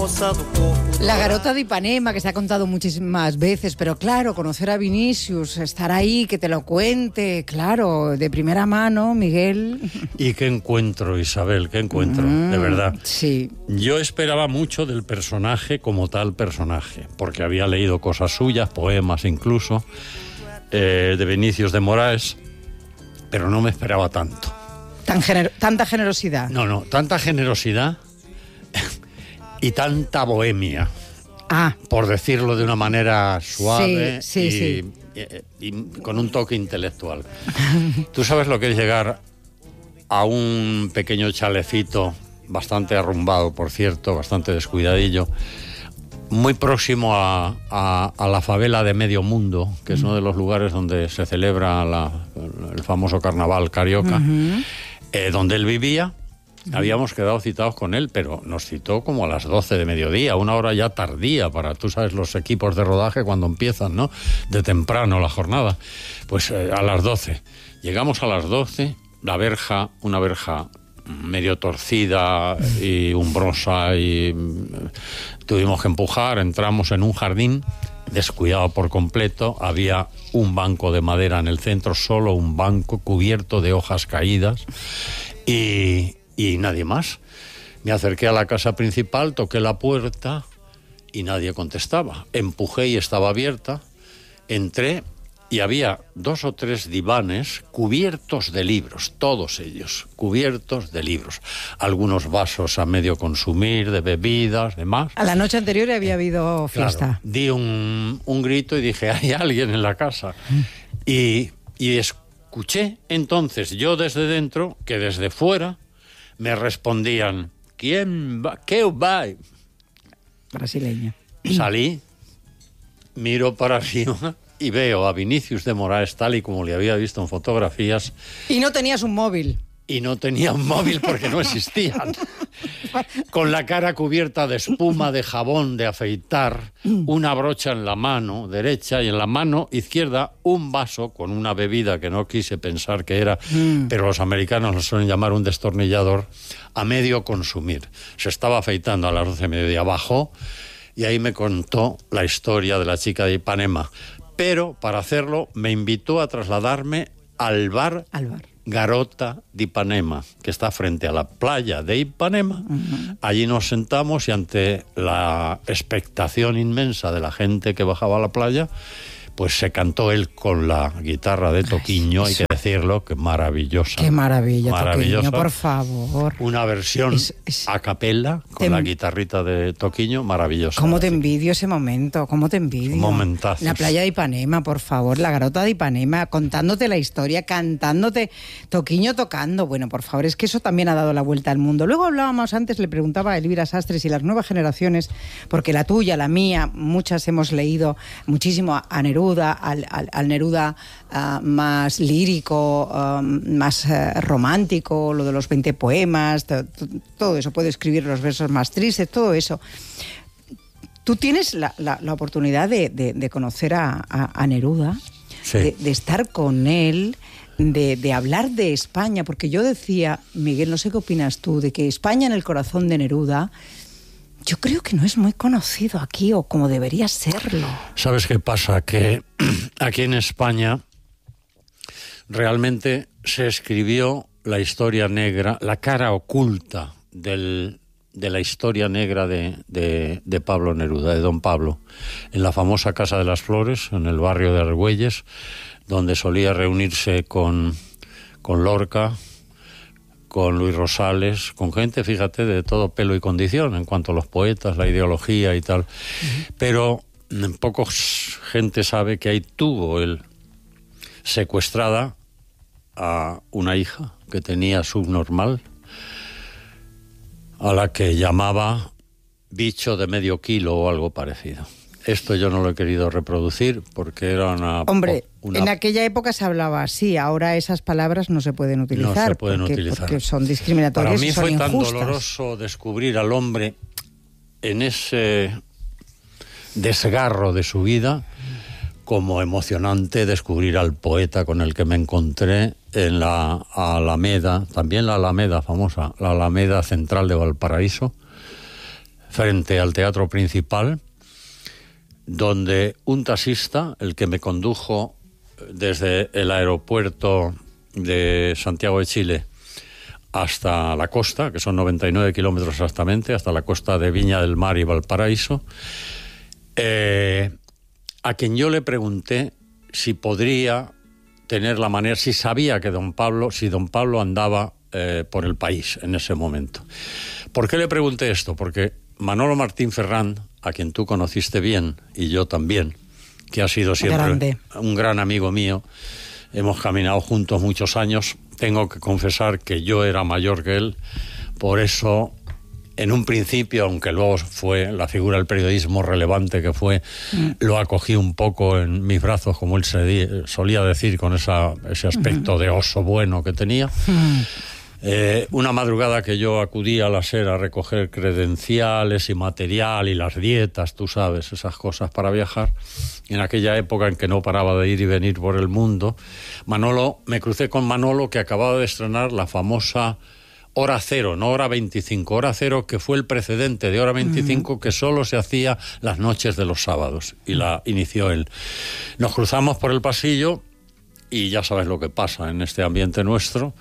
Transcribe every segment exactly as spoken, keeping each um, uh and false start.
La Garota de Ipanema, que se ha contado muchísimas veces, pero claro, conocer a Vinicius, estar ahí, que te lo cuente, claro, de primera mano, Miguel. Y qué encuentro, Isabel, qué encuentro, mm, de verdad. Sí. Yo esperaba mucho del personaje como tal personaje, porque había leído cosas suyas, poemas incluso, eh, de Vinicius de Moraes, pero no me esperaba tanto. Tan gener- tanta generosidad. No, no, tanta generosidad y tanta bohemia. Ah. Por decirlo de una manera suave, sí, sí, y, sí. Y, y con un toque intelectual. Tú sabes lo que es llegar a un pequeño chalecito, bastante arrumbado, por cierto, bastante descuidadillo, muy próximo a, a, a la favela de Medio Mundo, que es uno de los lugares donde se celebra la, el famoso carnaval carioca, uh-huh. eh, donde él vivía. Habíamos quedado citados con él, pero nos citó como a las doce de mediodía, una hora ya tardía para, tú sabes, los equipos de rodaje cuando empiezan, ¿no? De temprano la jornada. Pues eh, a las doce. Llegamos a las doce, la verja, una verja medio torcida y umbrosa, y tuvimos que empujar, entramos en un jardín descuidado por completo, había un banco de madera en el centro, solo un banco cubierto de hojas caídas, y... y nadie más. Me acerqué a la casa principal, toqué la puerta y nadie contestaba. Empujé y estaba abierta. Entré y había dos o tres divanes cubiertos de libros, todos ellos cubiertos de libros. Algunos vasos a medio consumir, de bebidas, demás. A la noche anterior había habido fiesta. Claro, di un, un grito y dije, hay alguien en la casa. Y, y escuché entonces yo desde dentro que desde fuera me respondían, ¿quién va? ¿Qué va? Brasileño. Salí, miro para arriba y veo a Vinicius de Moraes tal y como le había visto en fotografías. Y no tenías un móvil. Y no tenía un móvil porque no existían. Con la cara cubierta de espuma, de jabón, de afeitar, una brocha en la mano derecha y en la mano izquierda un vaso con una bebida que no quise pensar que era, mm. pero los americanos lo suelen llamar un destornillador, a medio consumir. Se estaba afeitando a las doce de mediodía, bajó y ahí me contó la historia de la chica de Ipanema. Pero para hacerlo me invitó a trasladarme al bar. Al bar. Garota de Ipanema, que está frente a la playa de Ipanema. Uh-huh. Allí nos sentamos y ante la expectación inmensa de la gente que bajaba a la playa, pues se cantó él con la guitarra de Toquinho, hay que decirlo, que maravillosa. Qué maravilla, Toquinho, por favor. Una versión es, es, a capella con te, la guitarrita de Toquinho, maravillosa. ¿Cómo te envidio ese momento? ¿Cómo te envidio? Momentazos. La playa de Ipanema, por favor, la Garota de Ipanema, contándote la historia, cantándote, Toquinho tocando. Bueno, por favor, es que eso también ha dado la vuelta al mundo. Luego hablábamos antes, le preguntaba a Elvira Sastre si las nuevas generaciones, porque la tuya, la mía, muchas hemos leído muchísimo a Neruda, Al, al, al Neruda uh, más lírico, uh, más uh, romántico, lo de los veinte poemas, to, to, todo eso, puede escribir los versos más tristes, todo eso. Tú tienes la, la, la oportunidad de, de, de conocer a, a, a Neruda, sí. de, de estar con él, de, de hablar de España, porque yo decía, Miguel, no sé qué opinas tú, de que España en el corazón de Neruda, yo creo que no es muy conocido aquí, o como debería serlo. ¿Sabes qué pasa? Que aquí en España realmente se escribió la historia negra, la cara oculta del, de la historia negra de, de, de Pablo Neruda, de don Pablo, en la famosa Casa de las Flores, en el barrio de Argüelles, donde solía reunirse con, con Lorca, con Luis Rosales, con gente, fíjate, de todo pelo y condición, en cuanto a los poetas, la ideología y tal. Uh-huh. Pero poca gente sabe que ahí tuvo él secuestrada a una hija que tenía subnormal, a la que llamaba bicho de medio kilo o algo parecido. Esto yo no lo he querido reproducir porque era una... Hombre, una... en aquella época se hablaba así, ahora esas palabras no se pueden utilizar. No se pueden porque, utilizar. Porque son discriminatorias. Para mí y son fue injustas. Tan doloroso descubrir al hombre en ese desgarro de su vida, como emocionante descubrir al poeta con el que me encontré en la Alameda, también la Alameda famosa, la Alameda Central de Valparaíso, frente al Teatro Principal, donde un taxista, el que me condujo desde el aeropuerto de Santiago de Chile hasta la costa, que son noventa y nueve kilómetros exactamente, hasta la costa de Viña del Mar y Valparaíso, eh, a quien yo le pregunté si podría tener la manera, si sabía que don Pablo, si don Pablo andaba eh, por el país en ese momento. ¿Por qué le pregunté esto? Porque Manolo Martín Ferrán, a quien tú conociste bien, y yo también, que ha sido siempre Grande. un gran amigo mío, hemos caminado juntos muchos años. Tengo que confesar que yo era mayor que él, por eso, en un principio, aunque luego fue la figura del periodismo relevante que fue, mm. lo acogí un poco en mis brazos, como él se di, solía decir, con esa, ese aspecto mm. de oso bueno que tenía. Mm. Eh, una madrugada que yo acudí a la SER a recoger credenciales y material y las dietas, tú sabes, esas cosas para viajar, en aquella época en que no paraba de ir y venir por el mundo, Manolo, me crucé con Manolo, que acababa de estrenar la famosa Hora Cero, no Hora veinticinco, Hora Cero, que fue el precedente de Hora veinticinco, uh-huh. que solo se hacía las noches de los sábados, y la inició él. Nos cruzamos por el pasillo y ya sabes lo que pasa en este ambiente nuestro.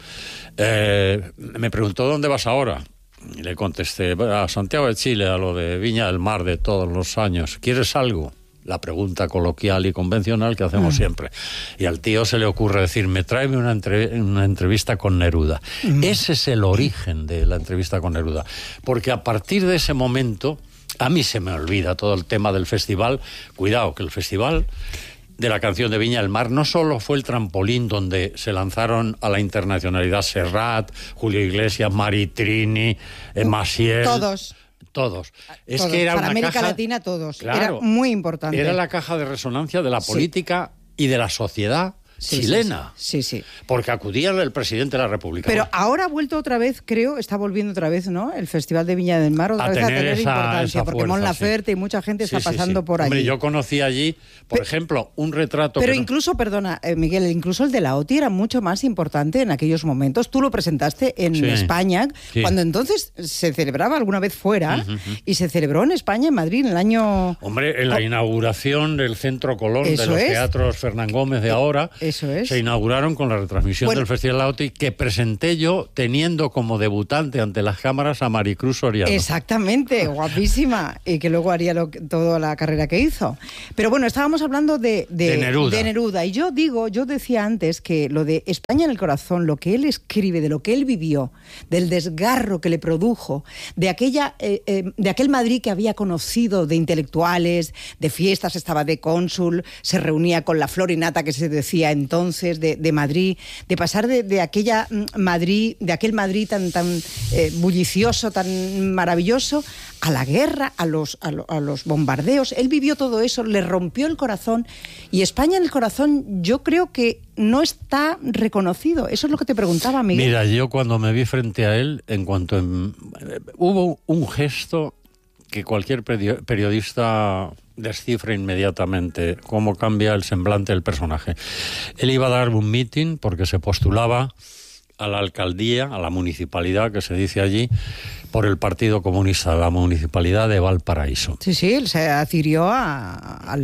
Eh, me preguntó, ¿dónde vas ahora? Y le contesté, a Santiago de Chile, a lo de Viña del Mar de todos los años. ¿Quieres algo? La pregunta coloquial y convencional que hacemos mm. siempre. Y al tío se le ocurre decirme, tráeme una, entre, una entrevista con Neruda. Mm. Ese es el origen de la entrevista con Neruda. Porque a partir de ese momento, a mí se me olvida todo el tema del festival. Cuidado, que el festival de la canción de Viña del Mar no solo fue el trampolín donde se lanzaron a la internacionalidad Serrat, Julio Iglesias, Maritrini, eh, Maciel. Todos. Todos. Es todos. que era Para una América caja, Latina todos. Claro, era muy importante. Era la caja de resonancia de la política sí. y de la sociedad sí, chilena. Sí, sí, sí. Porque acudía el presidente de la República. Pero ahora ha vuelto otra vez, creo, está volviendo otra vez, ¿no? El Festival de Viña del Mar otra a vez tener a tener esa, importancia, esa porque fuerza, Mon Laferte sí. y mucha gente sí, está sí, pasando sí. por allí. Hombre, yo conocí allí, por Pe ejemplo, un retrato... Pero que incluso, no... perdona, eh, Miguel, incluso el de la OTI era mucho más importante en aquellos momentos. Tú lo presentaste en sí, España, sí. cuando entonces se celebraba alguna vez fuera, uh -huh. y se celebró en España, en Madrid, en el año... Hombre, en la oh. inauguración del Centro Colón, Eso de los es. teatros Fernán Gómez de ahora, Eso es. se inauguraron con la retransmisión bueno, del Festival de la OTI, que presenté yo teniendo como debutante ante las cámaras a Maricruz Soriano. Exactamente, guapísima, y que luego haría lo, toda la carrera que hizo. Pero bueno, estábamos hablando de, de, de, Neruda. de Neruda, y yo digo, yo decía antes que lo de España en el corazón, lo que él escribe, de lo que él vivió, del desgarro que le produjo, de aquella, eh, eh, de aquel Madrid que había conocido, de intelectuales, de fiestas, estaba de cónsul, se reunía con la florinata que se decía entonces de, de Madrid, de pasar de, de aquella Madrid, de aquel Madrid tan, tan eh, bullicioso, tan maravilloso, a la guerra, a los, a, lo, a los bombardeos. Él vivió todo eso, le rompió el corazón, y España en el corazón yo creo que no está reconocido. Eso es lo que te preguntaba, Miguel. Mira, yo cuando me vi frente a él, en cuanto en, eh, hubo un gesto que cualquier periodista descifra inmediatamente cómo cambia el semblante del personaje. Él iba a dar un meeting porque se postulaba a la alcaldía, a la municipalidad que se dice allí, por el Partido Comunista, la municipalidad de Valparaíso. Sí, sí, él se adhirió a,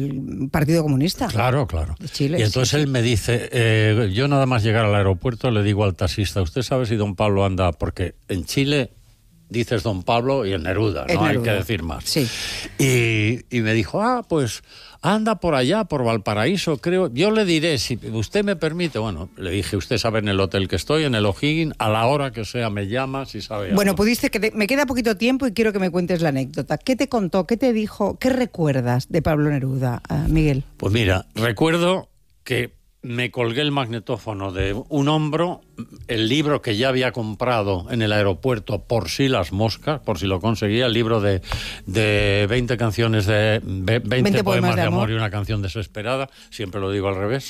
al Partido Comunista. Claro, claro. De Chile, y entonces sí, él sí. me dice, eh, yo nada más llegar al aeropuerto le digo al taxista, ¿usted sabe si don Pablo anda? Porque en Chile dices don Pablo y en Neruda, no Neruda. Hay que decir más. Sí. Y, y me dijo, ah, pues anda por allá, por Valparaíso, creo. Yo le diré, si usted me permite. Bueno, le dije, usted sabe en el hotel que estoy, en el O'Higgins, a la hora que sea me llama, si sabe. Bueno, algo. pudiste, que te, me queda poquito tiempo y quiero que me cuentes la anécdota. ¿Qué te contó, qué te dijo, qué recuerdas de Pablo Neruda, uh, Miguel? Pues mira, recuerdo que me colgué el magnetófono de un hombro, el libro que ya había comprado en el aeropuerto por si las moscas, por si lo conseguía, el libro de, de veinte canciones de veinte, veinte poemas de, de amor. amor y una canción desesperada, siempre lo digo al revés,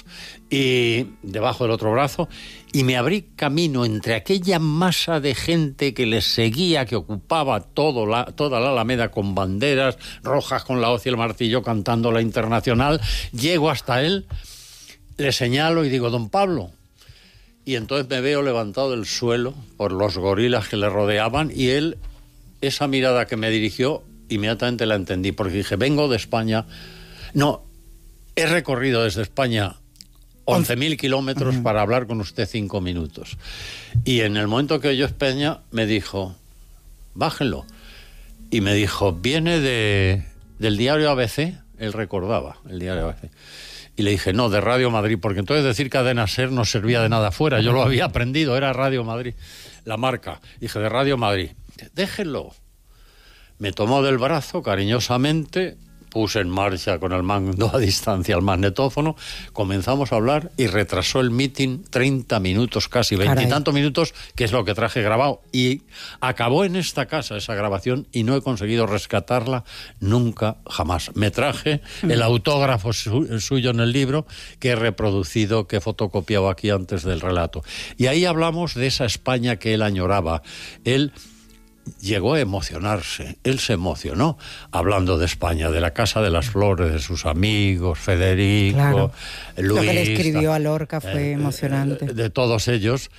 y debajo del otro brazo, y me abrí camino entre aquella masa de gente que les seguía, que ocupaba todo la, toda la Alameda con banderas rojas, con la hoz y el martillo cantando la Internacional. Llego hasta él, le señalo y digo, don Pablo. Y entonces me veo levantado del suelo por los gorilas que le rodeaban, y él, esa mirada que me dirigió, inmediatamente la entendí, porque dije, vengo de España, no, he recorrido desde España once mil kilómetros uh-huh. para hablar con usted cinco minutos. Y en el momento que oyó España, me dijo, bájenlo. Y me dijo, viene de, del diario A B C, él recordaba el diario A B C. Y le dije, no, de Radio Madrid, porque entonces decir Cadena Ser no servía de nada fuera, yo lo había aprendido, era Radio Madrid, la marca. Dije, de Radio Madrid, déjenlo. Me tomó del brazo cariñosamente, puse en marcha con el mando a distancia el magnetófono, comenzamos a hablar y retrasó el meeting treinta minutos, casi veintitantos minutos, que es lo que traje grabado. Y acabó en esta casa esa grabación y no he conseguido rescatarla nunca, jamás. Me traje el autógrafo su, suyo en el libro que he reproducido, que he fotocopiado aquí antes del relato. Y ahí hablamos de esa España que él añoraba. Él llegó a emocionarse, él se emocionó hablando de España, de la Casa de las Flores, de sus amigos, Federico, claro. Luis. Lo que le escribió a Lorca fue eh, emocionante. De, de todos ellos.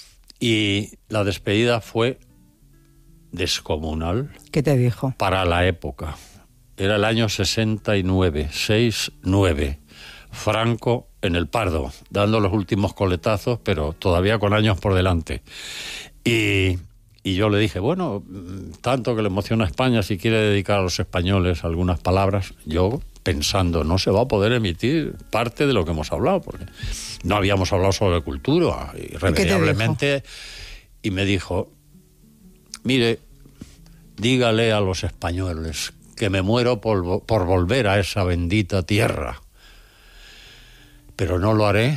Y la despedida fue descomunal. ¿Qué te dijo? Para la época. Era el año sesenta y nueve, sesenta y nueve. Franco en el Pardo, dando los últimos coletazos, pero todavía con años por delante. Y... Y yo le dije, bueno, tanto que le emociona a España, si quiere dedicar a los españoles algunas palabras, yo pensando, no se va a poder emitir parte de lo que hemos hablado, porque no habíamos hablado sobre cultura, irremediablemente. Y me dijo, mire, dígale a los españoles que me muero por, por volver a esa bendita tierra, pero no lo haré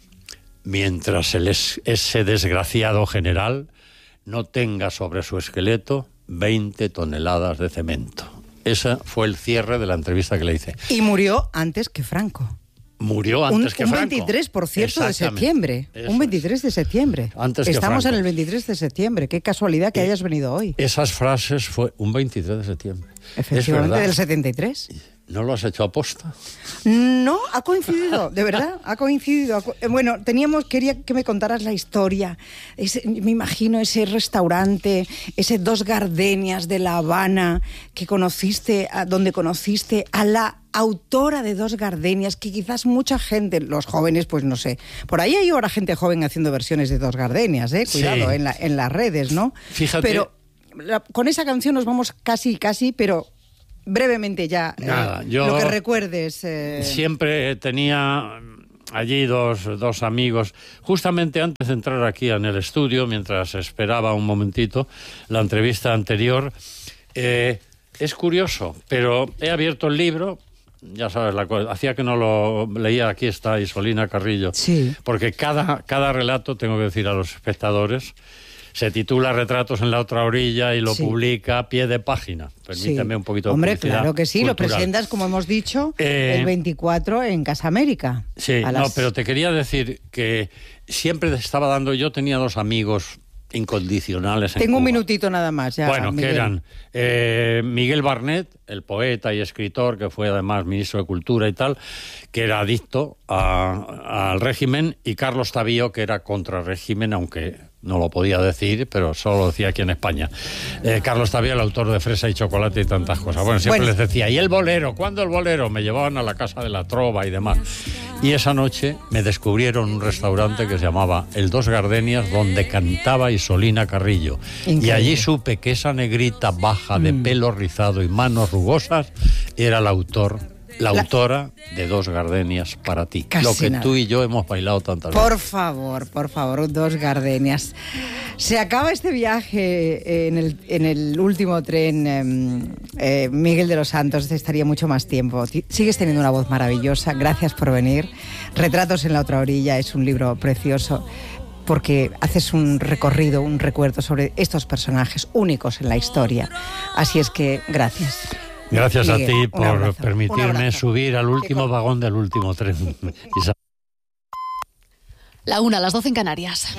mientras el es, ese desgraciado general no tenga sobre su esqueleto veinte toneladas de cemento. Ese fue el cierre de la entrevista que le hice. Y murió antes que Franco. Murió antes un, que un Franco. Un veintitrés, por cierto, de septiembre. Eso un veintitrés de septiembre. Antes Estamos que en el veintitrés de septiembre. Qué casualidad que eh, hayas venido hoy. Esas frases fue un veintitrés de septiembre. Efectivamente, del setenta y tres. ¿No lo has hecho aposta? No, ha coincidido, de verdad, ha coincidido. Ha co bueno, teníamos, quería que me contaras la historia. Ese, me imagino ese restaurante, ese Dos Gardenias de La Habana, que conociste, a, donde conociste a la autora de Dos Gardenias, que quizás mucha gente, los jóvenes, pues no sé, por ahí hay ahora gente joven haciendo versiones de Dos Gardenias, ¿eh? Cuidado, sí. en, la, en las redes, ¿no? Fíjate. Pero la, con esa canción nos vamos casi, casi, pero... brevemente ya, Nada, eh, yo lo que recuerdes. Eh... Siempre tenía allí dos, dos amigos, justamente antes de entrar aquí en el estudio, mientras esperaba un momentito la entrevista anterior. Eh, es curioso, pero he abierto el libro, ya sabes, la cosa, hacía que no lo leía, aquí está Isolina Carrillo, sí. Porque cada, cada relato, tengo que decir a los espectadores, se titula Retratos en la otra orilla y lo sí. publica a pie de página. Permíteme sí. un poquito de Hombre, publicidad claro que sí, cultural. Lo presentas, como hemos dicho, eh, el veinticuatro en Casa América. Sí, las... no, pero te quería decir que siempre estaba dando, yo tenía dos amigos incondicionales en Tengo Cuba. un minutito nada más ya. Bueno, Miguel. que eran eh, Miguel Barnet, el poeta y escritor, que fue además ministro de Cultura y tal, que era adicto a, al régimen, y Carlos Tavío, que era contra régimen, aunque no lo podía decir, pero solo lo decía aquí en España. Eh, Carlos Tavío, el autor de Fresa y Chocolate y tantas cosas. Bueno, siempre bueno. les decía, ¿y el bolero? ¿Cuándo el bolero? Me llevaban a la Casa de la Trova y demás. Y esa noche me descubrieron un restaurante que se llamaba El Dos Gardenias, donde cantaba Isolina Carrillo. Increíble. Y allí supe que esa negrita baja de mm. pelo rizado y manos rugosas era el autor, la, la autora de Dos Gardenias para ti. Casi lo que nada. tú y yo hemos bailado tantas por veces. Por favor, por favor, Dos Gardenias. Se acaba este viaje en el, en el último tren, eh, eh, Miguel de los Santos, estaría mucho más tiempo. Sigues teniendo una voz maravillosa, gracias por venir. Retratos en la otra orilla es un libro precioso, porque haces un recorrido, un recuerdo sobre estos personajes únicos en la historia. Así es que, gracias. Gracias Miguel, a ti por abrazo, permitirme subir al último vagón del último tren. La una, a las doce en Canarias.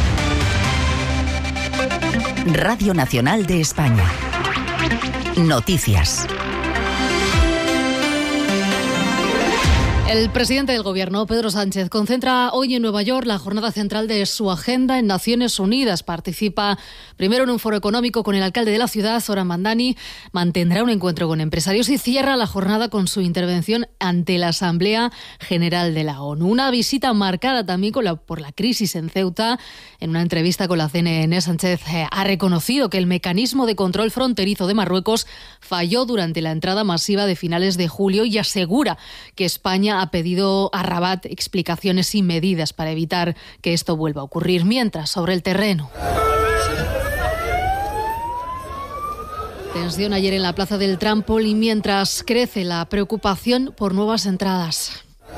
Radio Nacional de España. Noticias. El presidente del Gobierno, Pedro Sánchez, concentra hoy en Nueva York la jornada central de su agenda en Naciones Unidas. Participa primero en un foro económico con el alcalde de la ciudad, Zoran Mandani, mantendrá un encuentro con empresarios y cierra la jornada con su intervención ante la Asamblea General de la ONU. Una visita marcada también con la, por la crisis en Ceuta. En una entrevista con la C N N, Sánchez eh, ha reconocido que el mecanismo de control fronterizo de Marruecos falló durante la entrada masiva de finales de julio y asegura que España ha pedido a Rabat explicaciones y medidas para evitar que esto vuelva a ocurrir. Mientras, sobre el terreno. Tensión ayer en la plaza del Trampol y mientras crece la preocupación por nuevas entradas.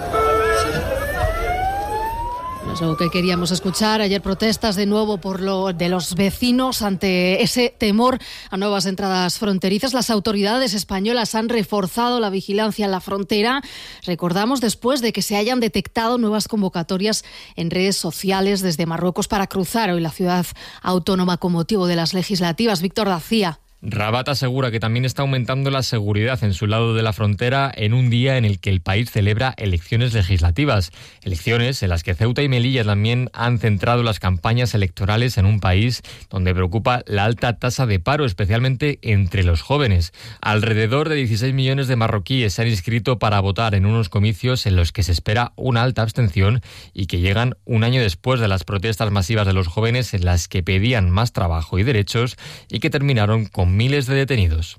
No es lo que queríamos escuchar. Ayer protestas de nuevo por lo de los vecinos ante ese temor a nuevas entradas fronterizas. Las autoridades españolas han reforzado la vigilancia en la frontera. Recordamos, después de que se hayan detectado nuevas convocatorias en redes sociales desde Marruecos para cruzar hoy la ciudad autónoma con motivo de las legislativas. Víctor García. Rabat asegura que también está aumentando la seguridad en su lado de la frontera en un día en el que el país celebra elecciones legislativas. Elecciones en las que Ceuta y Melilla también han centrado las campañas electorales en un país donde preocupa la alta tasa de paro, especialmente entre los jóvenes. Alrededor de dieciséis millones de marroquíes se han inscrito para votar en unos comicios en los que se espera una alta abstención y que llegan un año después de las protestas masivas de los jóvenes en las que pedían más trabajo y derechos y que terminaron con miles de detenidos.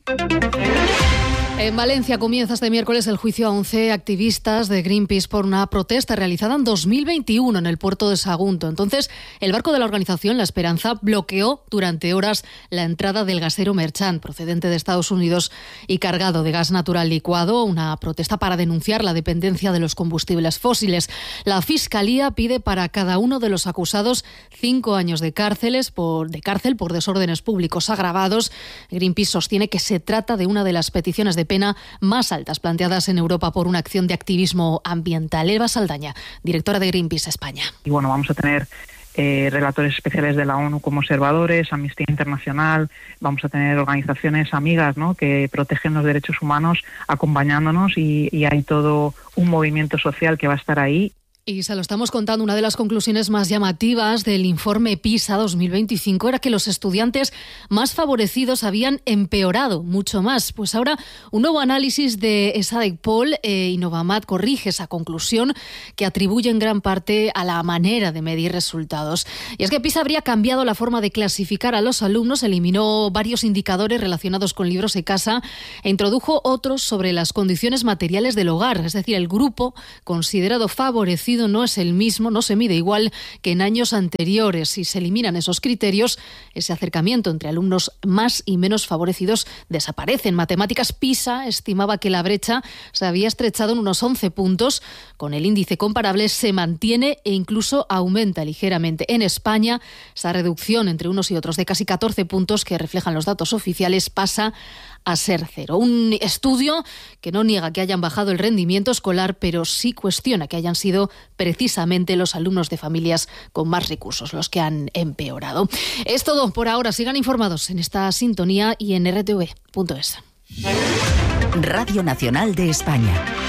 En Valencia comienza este miércoles el juicio a once activistas de Greenpeace por una protesta realizada en dos mil veintiuno en el puerto de Sagunto. Entonces, el barco de la organización La Esperanza bloqueó durante horas la entrada del gasero Merchant, procedente de Estados Unidos y cargado de gas natural licuado, una protesta para denunciar la dependencia de los combustibles fósiles. La Fiscalía pide para cada uno de los acusados cinco años de cárceles por, de cárcel por desórdenes públicos agravados. Greenpeace sostiene que se trata de una de las peticiones de pena más altas planteadas en Europa por una acción de activismo ambiental. Eva Saldaña, directora de Greenpeace España. Y bueno, vamos a tener eh, relatores especiales de la ONU como observadores, Amnistía Internacional, vamos a tener organizaciones amigas, ¿no?, que protegen los derechos humanos acompañándonos y, y hay todo un movimiento social que va a estar ahí. Y se lo estamos contando, una de las conclusiones más llamativas del informe PISA dos mil veinticinco era que los estudiantes más favorecidos habían empeorado mucho más. Pues ahora un nuevo análisis de Esadec-Pol eh, y Novamat corrige esa conclusión que atribuye en gran parte a la manera de medir resultados. Y es que PISA habría cambiado la forma de clasificar a los alumnos, eliminó varios indicadores relacionados con libros de casa e introdujo otros sobre las condiciones materiales del hogar. Es decir, el grupo considerado favorecido no es el mismo, no se mide igual que en años anteriores. Si se eliminan esos criterios, ese acercamiento entre alumnos más y menos favorecidos desaparece. En matemáticas, PISA estimaba que la brecha se había estrechado en unos once puntos. Con el índice comparable se mantiene e incluso aumenta ligeramente. En España, esa reducción entre unos y otros de casi catorce puntos que reflejan los datos oficiales pasa a ser cero. Un estudio que no niega que hayan bajado el rendimiento escolar, pero sí cuestiona que hayan sido precisamente los alumnos de familias con más recursos los que han empeorado. Es todo por ahora. Sigan informados en esta sintonía y en r t v punto es. Radio Nacional de España.